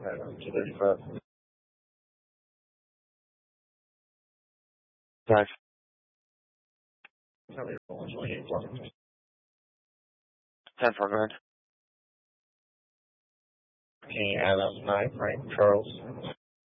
to this foot. Back. 10 for guard. Okay, Adam, 9, Frank, Charles.